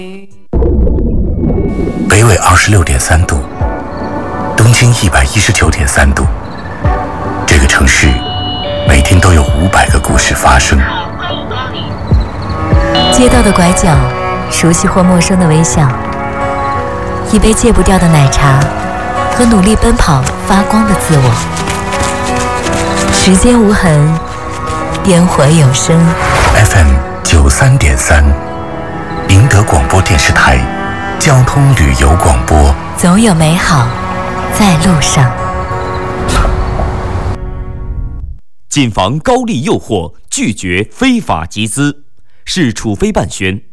北纬26.3度，东经119.3度。这个城市每天都有500个故事发生。 街道的拐角，熟悉或陌生的微笑，一杯戒不掉的奶茶和努力奔跑发光的自我。时间无痕，烟火有声。 FM 93.3，宁德广播电视台交通旅游广播。 总有美好在路上。 谨防高利诱惑，拒绝非法集资。市处非办宣。